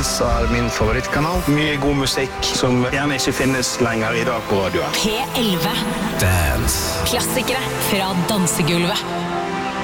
Dance er min favorittkanal. Mye god musikk som gjerne ikke finnes lenger I dag på radioen. P11. Dance. Klassikere fra dansegulvet.